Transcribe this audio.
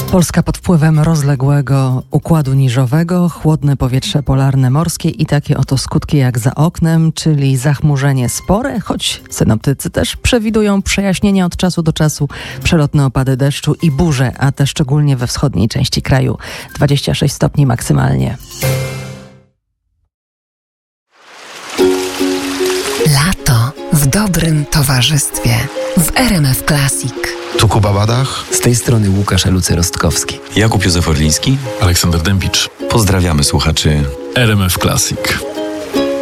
Polska pod wpływem rozległego układu niżowego, chłodne powietrze polarne morskie i takie oto skutki jak za oknem, czyli zachmurzenie spore, choć synoptycy też przewidują przejaśnienia od czasu do czasu, przelotne opady deszczu i burze, a te szczególnie we wschodniej części kraju. 26 stopni maksymalnie. Lato w dobrym towarzystwie w RMF Classic. Tu Kuba Badach. Z tej strony Łukasz Elucy-Rostkowski. Jakub Józef Orliński. Aleksander Dębicz. Pozdrawiamy słuchaczy RMF Classic.